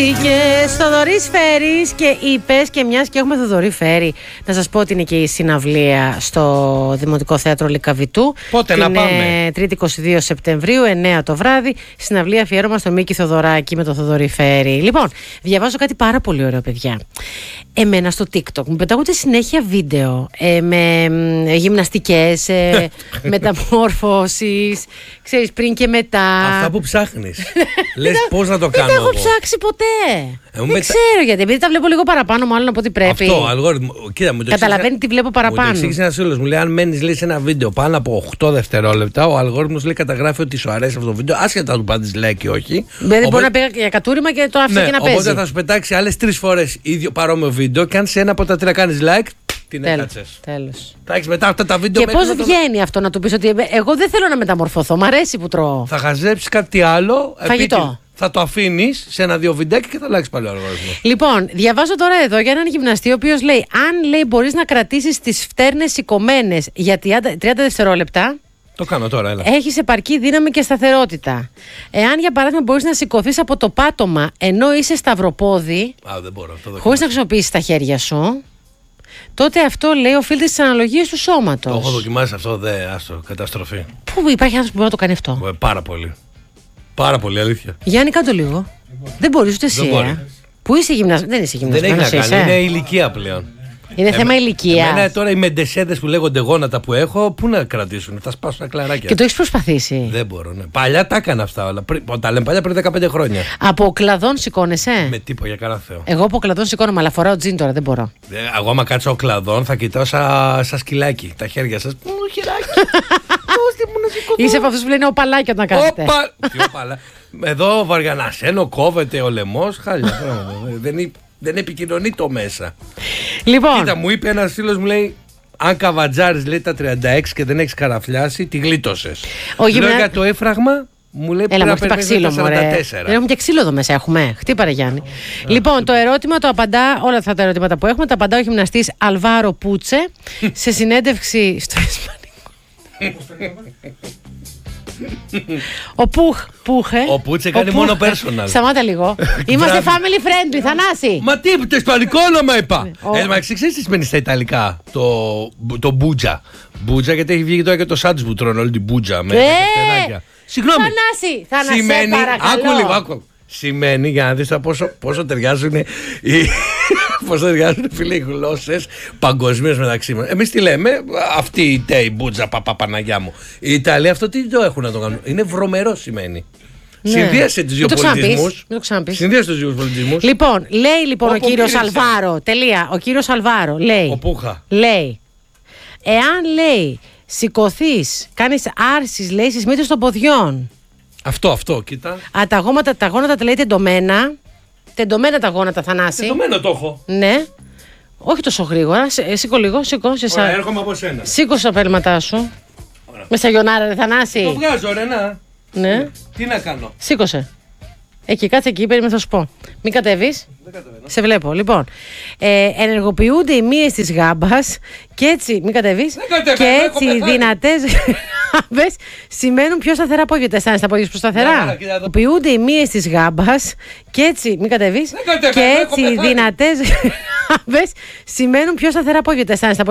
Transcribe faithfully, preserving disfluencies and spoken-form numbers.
Και στο Θοδωρή Φέρης και είπες, και μιας και έχουμε Θοδωρή Φέρη, να σας πω ότι είναι και η συναυλία στο Δημοτικό Θέατρο Λυκαβητού. Πότε την, να πάμε? ε, τρίτη είκοσι δύο Σεπτεμβρίου, εννέα το βράδυ. Συναυλία αφιέρωμα στο Μίκη Θοδωράκη με το Θοδωρή Φέρη. Λοιπόν, διαβάζω κάτι πάρα πολύ ωραίο, παιδιά. Εμένα στο TikTok μου πετάγονται συνέχεια βίντεο ε, με ε, γυμναστικές, ε, μεταμόρφωσεις, ξέρεις, πριν και μετά. Αυτά που ψάχνεις. Λες πώς να το κάνω. Δεν τα έχω εγώ. ψάξει ποτέ. Ε, δεν μετα... ξέρω γιατί. Επειδή τα βλέπω λίγο παραπάνω, μάλλον από ό,τι πρέπει. Αυτό, αλγόριθμο. Κοίτα, μου το Καταλαβαίνει τι βλέπω παραπάνω. Μου το εξήγησε ένας φίλος μου. Λέει: αν μένεις λέει, σε ένα βίντεο πάνω από οκτώ δευτερόλεπτα, ο αλγόριθμος λέει καταγράφει ότι σου αρέσει αυτό το βίντεο, άσχετα του πάντης like ή όχι. Δηλαδή, οπότε... μπορεί να πήγα για κατούριμα και το άφησα ναι, και να παίζει. Οπότε θα σου πετάξει άλλες τρεις φορές ίδιο παρόμοιο βίντεο και αν σε ένα από τα τρία κάνεις like, την έκατσες. Τέλος. Θα έχεις μετά αυτά τα βίντεο. Και πώς βγαίνει το... αυτό να του πεις ότι εγώ δεν θέλω να μεταμορφωθώ, μ' αρέσει που τρώω. Θα χαζέψεις κάτι άλλο. Φαγητό. Επίκη, θα το αφήνεις σε ένα-δύο βιντεάκια και θα αλλάξει πάλι ο αλγόριθμος. Λοιπόν, διαβάζω τώρα εδώ για έναν γυμναστή ο οποίος λέει: αν λέει μπορείς να κρατήσεις τις φτέρνες σηκωμένες για τριάντα δευτερόλεπτα. Το κάνω τώρα, έλα. Έχεις επαρκή δύναμη και σταθερότητα. Εάν για παράδειγμα μπορείς να σηκωθείς από το πάτωμα ενώ είσαι σταυροπόδι, Α, δεν μπορώ, αυτό χωρίς να χρησιμοποιήσεις τα χέρια σου, τότε αυτό λέει οφείλεται στις αναλογίες του σώματος. Το έχω δοκιμάσει αυτό, δε, άστο, καταστροφή. Πού υπάρχει άνθρωπος που μπορεί να το κάνει αυτό? Ε, πάρα πολύ. Πάρα πολύ, αλήθεια. Γιάννη, κάτω λίγο. Δεν μπορείς ούτε εσύ. Ε. Πού είσαι γυμναστής? Δεν είσαι γυμναστής. Δεν έχει να κάνει, είναι ηλικία πλέον. Είναι ε, θέμα ηλικίας. Εμένα τώρα οι μεντεσέδες που λέγονται γόνατα που έχω, πού να κρατήσουν, θα σπάσουν τα κλαράκια. Και το έχεις προσπαθήσει? Δεν μπορώ, ναι. Παλιά τα έκανα αυτά όλα. Τα λέμε παλιά πριν δεκαπέντε χρόνια. Από κλαδόν σηκώνεσαι? Με τίποτα, για κανένα Θεό. Εγώ από κλαδόν σηκώνομαι, αλλά φοράω τζιν τώρα, δεν μπορώ. Ε, εγώ άμα κάτσω ο κλαδόν θα κοιτάω σαν σα σκυλάκι. Τα χέρια σας. Πού χεράκι. Δώστε μου να σηκωθώ. Είσαι από αυτούς που λένε οπαλάκι όταν κάνετε. Οπα... Τι οπαλά. Εδώ βαριανασένο, κόβεται ο λαιμός. Χάλια. δεν, δεν επικοινωνεί το μέσα. Λοιπόν. Κοίτα, μου είπε ένας φίλος μου, λέει, αν καβατζάρεις λέει τα τριάντα έξι και δεν έχεις καραφλιάσει, τη γλίτωσες. Ο Λέω γυμνα... για το έφραγμα, μου λέει Έλα, πρέπει να να περνείς τα σαράντα τέσσερα. Δεν έχουμε και ξύλο εδώ μέσα, έχουμε. Χτύπαρε Γιάννη. Λοιπόν, το ερώτημα το απαντά, όλα αυτά τα ερωτήματα που έχουμε, τα απαντά ο γυμναστής Αλβάρο Πούτσε σε συνέντευξη στο Ισπανικό. Ο Πουχ, Πουχε. Ο Πούτσε κάνει μόνο personal. Σταμάτα λίγο. Είμαστε family friendly, Θανάση. Μα τι, το ισπανικό όνομα είπα. Ε, μα ξέρεις τι σημαίνει στα Ιταλικά το μπουτζα. Μπουτζα γιατί έχει βγει τώρα και το σάντς που τρώνε όλη την μπουτζα με φτεράκια. Συγγνώμη. Θανάση, Θανάση, σημαίνει, παρακαλώ. άκου λίγο, άκου. Σημαίνει, για να δεις πόσο, πόσο ταιριάζουν οι, πόσο ταιριάζουν φίλοι οι γλώσσες παγκοσμίως μεταξύ μας. Εμείς τι λέμε, αυτή η τέι, μπουτζα, παπα, Παναγιά μου. Οι Ιταλοί αυτό τι το έχουν να το κάνουν. Είναι βρωμερό σημαίνει. Ναι. Συνδύασε τους δύο πολιτισμούς. Συνδύασε τους δύο πολιτισμούς. Λοιπόν, λέει λοιπόν ο, ο κύριος Αλβάρο, τελεία, ο κύριος Αλβάρο λέει. Ο Πούχα. Λέει, εάν λέει σηκωθείς, κάνεις άρσεις, λέει, στις μύτες των ποδιών. Αυτό, αυτό, κοίτα. Α, τα γόνατα, τα γόνατα τα λέει τεντωμένα. Τεντωμένα τα γόνατα, Θανάση. Τεντωμένο το έχω. Ναι. Όχι τόσο γρήγορα. Σήκω λίγο, σήκω. Ωραία, έρχομαι από σένα. Σήκω στα πέλματά σου. Ωραία. Με σαγιονάρα, ρε Θανάση. Το βγάζω, ρε, να. Ναι. Τι να κάνω. Σήκωσε. Εκεί, κάτσε εκεί, περίμενα θα σου πω. Μην κατέβεις. Δεν κατεβαίνω. Σε βλέπω. Λοιπόν, ε, ενεργοποιούνται οι μύες της γάμπας και έτσι. Μην κατέβεις. Και έτσι οι δυνατές γάμπες σημαίνουν πιο σταθερά πόδια. Αισθάνεσαι τα πόδια σου πιο σταθερά. Ενεργοποιούνται οι μύες της γάμπας και έτσι. Μην κατέβεις. Και έτσι οι δυνατές γάμπες σημαίνουν πιο σταθερά πόδια. Αισθάνεσαι